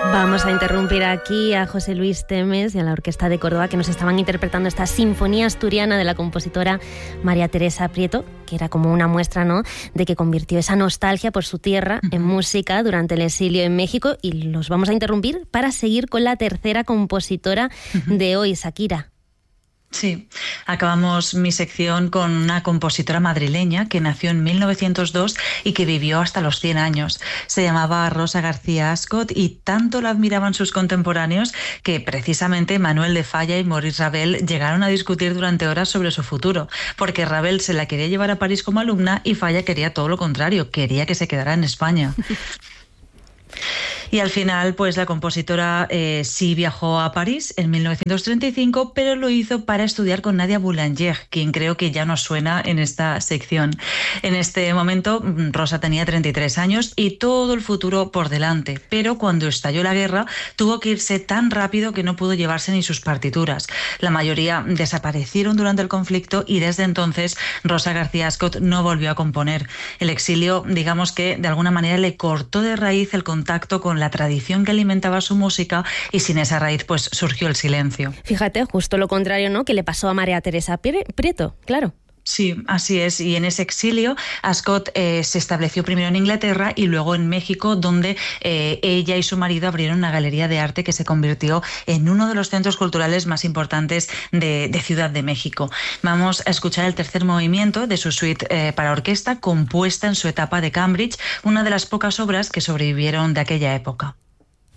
Vamos a interrumpir aquí a José Luis Temes y a la Orquesta de Córdoba, que nos estaban interpretando esta sinfonía asturiana de la compositora María Teresa Prieto, que era como una muestra, ¿no?, de que convirtió esa nostalgia por su tierra en música durante el exilio en México. Y los vamos a interrumpir para seguir con la tercera compositora de hoy, Shakira. Sí, acabamos mi sección con una compositora madrileña que nació en 1902 y que vivió hasta los 100 años. Se llamaba Rosa García Ascot y tanto la admiraban sus contemporáneos que precisamente Manuel de Falla y Maurice Ravel llegaron a discutir durante horas sobre su futuro, porque Ravel se la quería llevar a París como alumna y Falla quería todo lo contrario, quería que se quedara en España. Y al final, pues la compositora sí viajó a París en 1935, pero lo hizo para estudiar con Nadia Boulanger, quien creo que ya nos suena en esta sección. En este momento, Rosa tenía 33 años y todo el futuro por delante, pero cuando estalló la guerra, tuvo que irse tan rápido que no pudo llevarse ni sus partituras. La mayoría desaparecieron durante el conflicto y desde entonces Rosa García Ascot no volvió a componer. El exilio, digamos que de alguna manera le cortó de raíz el contacto con la tradición que alimentaba su música y sin esa raíz pues surgió el silencio. Fíjate, justo lo contrario, ¿no?, que le pasó a María Teresa Prieto, claro. Sí, así es. Y en ese exilio, Ascot se estableció primero en Inglaterra y luego en México, donde ella y su marido abrieron una galería de arte que se convirtió en uno de los centros culturales más importantes de Ciudad de México. Vamos a escuchar el tercer movimiento de su suite para orquesta, compuesta en su etapa de Cambridge, una de las pocas obras que sobrevivieron de aquella época.